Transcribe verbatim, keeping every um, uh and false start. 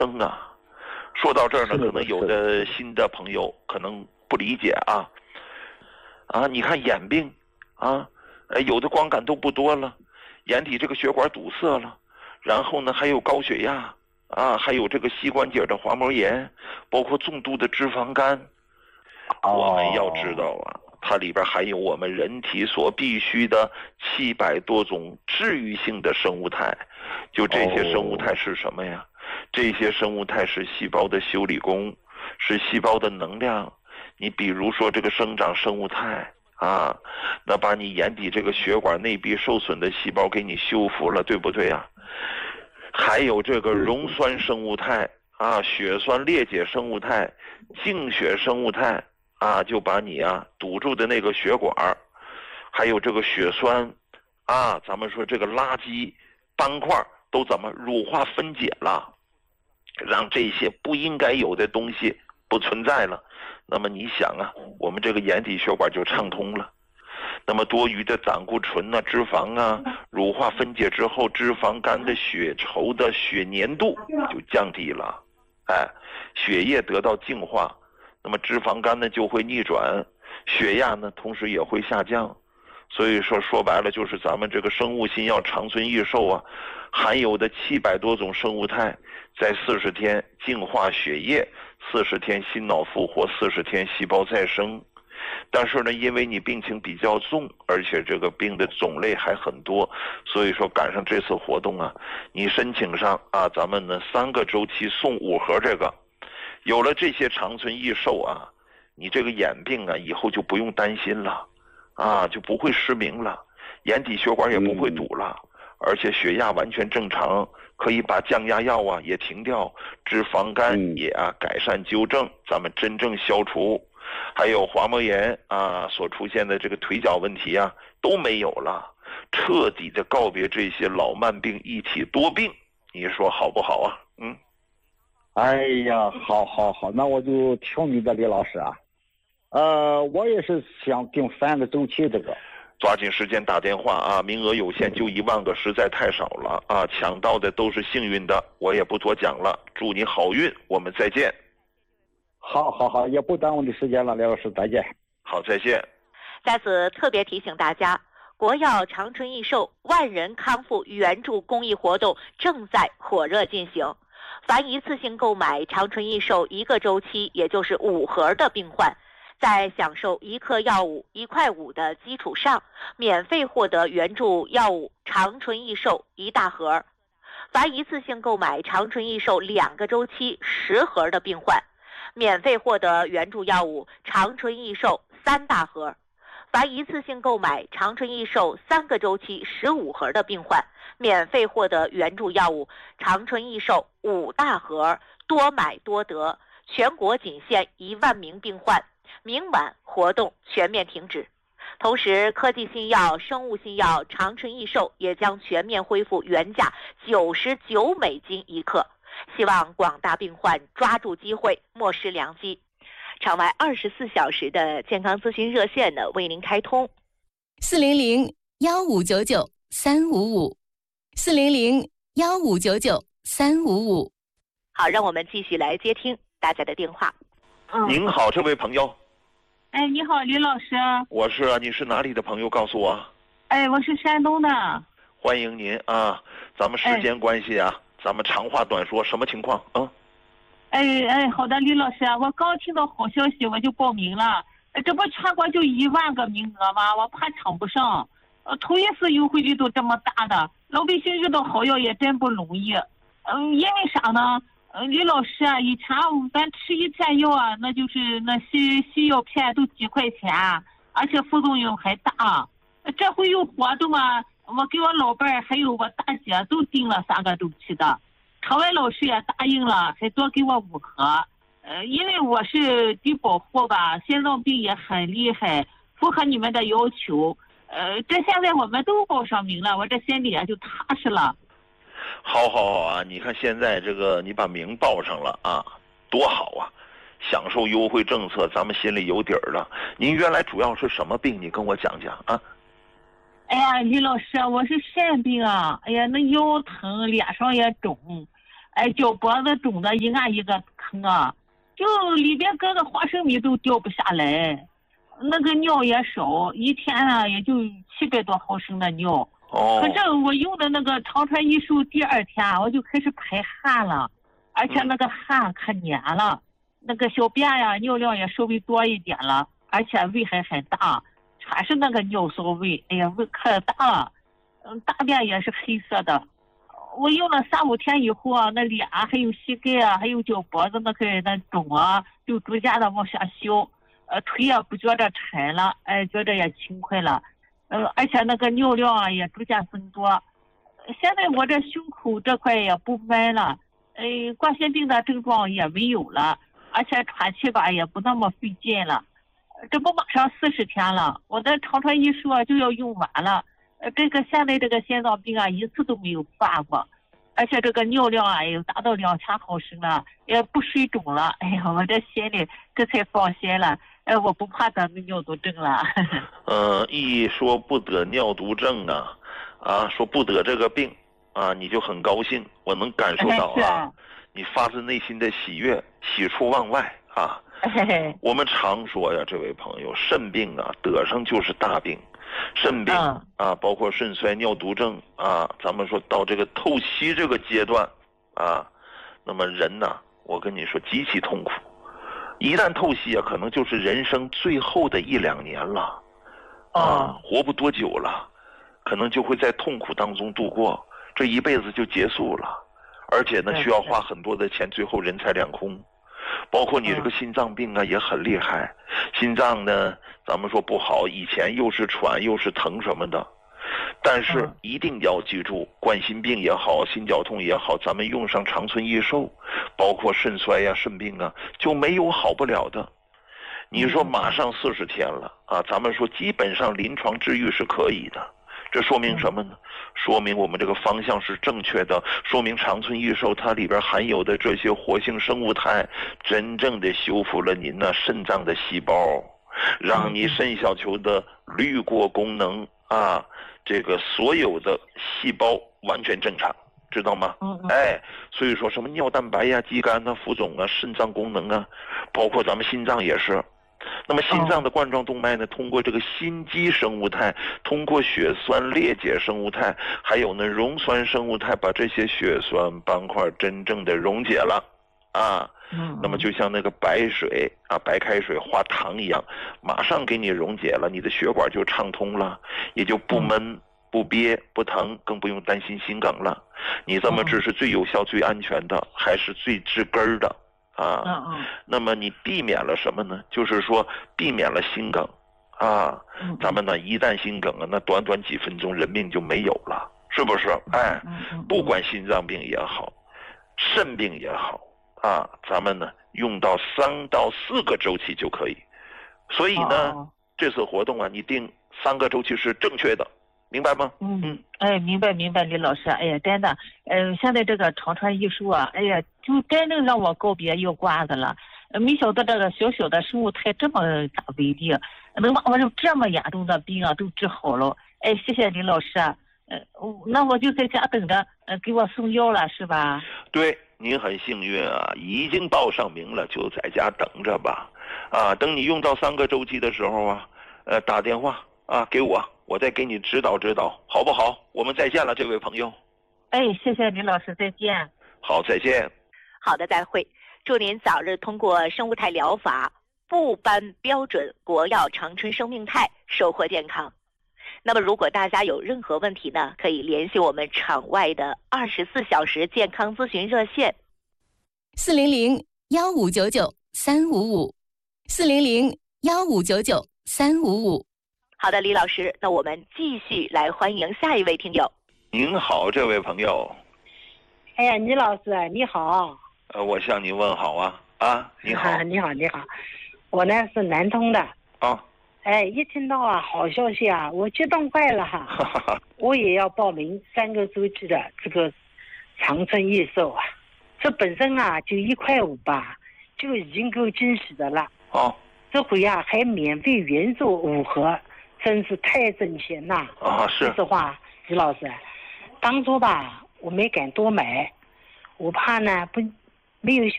灯啊。说到这儿呢，可能有的新的朋友可能不理解啊，啊，你看眼病啊，有的光感都不多了，眼底这个血管堵塞了，然后呢还有高血压啊，还有这个膝关节的滑膜炎，包括重度的脂肪肝。我们要知道啊，它里边含有我们人体所必需的七百多种治愈性的生物态。就这些生物态是什么呀？这些生物态是细胞的修理工，是细胞的能量。你比如说这个生长生物态啊，那把你眼底这个血管内壁受损的细胞给你修复了，对不对啊？还有这个溶酸生物态啊，血栓裂解生物态，净血生物态啊，就把你啊堵住的那个血管，还有这个血栓啊，咱们说这个垃圾斑块都怎么乳化分解了，让这些不应该有的东西不存在了。那么你想啊，我们这个眼底血管就畅通了。那么多余的胆固醇啊、脂肪啊，乳化分解之后，脂肪肝的血稠的血粘度就降低了，哎，血液得到净化，那么脂肪肝呢就会逆转，血压呢同时也会下降。所以说说白了就是咱们这个生物新药长春益寿啊，含有的七百多种生物态，在四十天净化血液，四十天心脑复活，四十天细胞再生。但是呢，因为你病情比较重，而且这个病的种类还很多，所以说赶上这次活动啊，你申请上啊，咱们呢三个周期送五盒这个，有了这些长春益寿啊，你这个眼病啊以后就不用担心了，啊就不会失明了，眼底血管也不会堵了，而且血压完全正常，可以把降压药啊也停掉，脂肪肝也啊改善纠正，咱们真正消除。还有滑膜炎啊所出现的这个腿脚问题啊都没有了，彻底的告别这些老慢病一体多病，你说好不好啊？嗯， 哎呀，好好好，那我就听你的，李老师啊。呃，我也是想订三个周期这个， 抓紧时间打电话啊，名额有限，就一万个，实在太少了啊，抢到的都是幸运的，我也不多讲了，祝你好运，我们再见。 好好好，也不耽误你时间了，李老师，再见。 好，再见。 在此特别提醒大家，国药长春益寿万人康复援助公益活动正在火热进行。凡一次性购买长春益寿一个周期，也就是五盒的病患，在享受一克药物一块五的基础上，免费获得援助药物长春益寿一大盒。凡一次性购买长春益寿两个周期十盒的病患，免费获得援助药物长春益寿三大盒。凡一次性购买长春益寿三个周期十五盒的病患，免费获得援助药物长春益寿五大盒，多买多得。全国仅限一万名病患，明晚活动全面停止。同时，科技新药、生物新药长春益寿也将全面恢复原价九十九美金一克。希望广大病患抓住机会，莫失良机。场外二十四小时的健康咨询热线呢，为您开通四零零幺五九九三五五四零零幺五九九三五五。 好，让我们继续来接听大家的电话。 嗯，您好，这位朋友。 哎，你好，李老师。 我是啊，你是哪里的朋友？告诉我。 哎，我是山东的。 欢迎您啊，咱们时间关系啊。哎，咱们长话短说，什么情况啊？ 哎哎，好的，李老师，我刚听到好消息，我就报名了。这不全国就一万个名额吗？我怕抢不上。呃，头一次优惠力度这么大的，老百姓遇到好药也真不容易。嗯，因为啥呢？呃，李老师啊，以前咱吃一片药啊，那就是那西西药片都几块钱，而且副作用还大。这回有活动啊，我给我老伴儿还有我大姐都订了三个周期的。场外老师也答应了，还多给我五盒。呃，因为我是低保户吧，心脏病也很厉害，符合你们的要求。呃，这现在我们都报上名了，我这心里也就踏实了。 好好好啊，你看现在这个你把名报上了啊，多好啊！享受优惠政策，咱们心里有底儿了。您原来主要是什么病？你跟我讲讲啊。 哎呀，李老师，我是肾病啊！哎呀，那腰疼，脸上也肿。 哎，脚脖子肿的一按一个坑啊，就里边搁个花生米都掉不下来，那个尿也少，一天啊也就七百多毫升的尿。 哦。 可是我用的那个长传益寿，第二天我就开始排汗了，而且那个汗可黏了，嗯、那个小便呀、尿量也稍微多一点了，而且味还很大，全是那个尿骚味，哎呀，味可大了。嗯，大便也是黑色的。我用了三五天以后啊，那脸啊，还有膝盖啊，还有脚脖子那个那肿啊，就逐渐的往下消。呃，腿也不觉着沉了，哎，觉着也轻快了。呃，而且那个尿量啊也逐渐增多。现在我这胸口这块也不闷了，哎，冠心病的症状也没有了，而且喘气吧也不那么费劲了。这不马上四十天了，我的长传益寿啊就要用完了。呃，这个现在这个心脏病啊一次都没有犯过，而且这个尿量啊也达到两千毫升了，也不水肿了。哎呀，我这心里这才放心了。哎，我不怕得尿毒症了。 呃，一说不得尿毒症啊，啊，说不得这个病啊，你就很高兴，我能感受到啊，啊你发自内心的喜悦，喜出望外啊。我们常说呀，这位朋友，肾病啊，得上就是大病。肾病啊，包括肾衰、尿毒症啊，咱们说到这个透析这个阶段啊，那么人呢，我跟你说极其痛苦。一旦透析啊，可能就是人生最后的一两年了，啊，活不多久了，可能就会在痛苦当中度过，这一辈子就结束了，而且呢，需要花很多的钱，最后人财两空。包括你这个心脏病啊也很厉害，心脏呢咱们说不好，以前又是喘又是疼什么的，但是一定要记住，冠心病也好，心绞痛也好，咱们用上长春益寿，包括肾衰呀、肾病啊，就没有好不了的。你说马上四十天了啊，咱们说基本上临床治愈是可以的。这说明什么呢？说明我们这个方向是正确的，说明长春益寿它里边含有的这些活性生物肽，真正的修复了您那肾脏的细胞，让你肾小球的滤过功能啊，这个所有的细胞完全正常，知道吗？哎，所以说什么尿蛋白呀、肌酐啊、浮肿啊、肾脏功能啊，包括咱们心脏也是。那么心脏的冠状动脉呢，通过这个心肌生物肽，通过血栓裂解生物肽，还有呢溶酸生物肽，把这些血栓斑块真正的溶解了啊。那么就像那个白水啊，白开水化糖一样，马上给你溶解了，你的血管就畅通了，也就不闷不憋不疼，更不用担心心梗了。你这么治是最有效、最安全的，还是最治根的。啊，嗯嗯，那么你避免了什么呢？就是说避免了心梗，啊，嗯、咱们呢一旦心梗啊，那短短几分钟人命就没有了，是不是？哎，不管心脏病也好，肾病也好，啊，咱们呢用到三到四个周期就可以。所以呢，哦、这次活动啊，你定三个周期是正确的。明白吗？ 嗯嗯，哎，明白明白，李老师，哎呀，真的，呃，现在这个长传益寿啊，哎呀，就真正让我告别药罐子了。没晓得这个小小的生物肽这么大威力，能把我这这么严重的病啊都治好了。哎，谢谢李老师啊，呃，那我就在家等着，呃，给我送药了，是吧？ 对，您很幸运啊，已经报上名了，就在家等着吧。啊，等你用到三个周期的时候啊，呃，打电话啊给我。我再给你指导指导，好不好？我们再见了，这位朋友。 哎，谢谢李老师，再见。 好，再见。 好的，再会。祝您早日通过生物肽疗法，不颁标准国药长春生命肽，收获健康。那么，如果大家有任何问题呢，可以联系我们场外的二十四小时健康咨询热线： 四零零幺五九九三五五，四零零幺五九九三五五。 好的，李老师，那我们继续来欢迎下一位听友。 您好，这位朋友。 哎呀，李老师你好。 呃，我向您问好啊啊，你好， 啊、你好，你好，我呢是南通的。 啊。 哎，一听到啊好消息啊，我激动坏了哈。我也要报名三个周期的这个长春益寿啊，这本身啊就一块五吧，就已经够惊喜的了。 哦。 这回啊还免费援助五盒。真是太挣钱了啊！是， 说实话，李老师，当初吧，我没敢多买， 我怕呢不没有效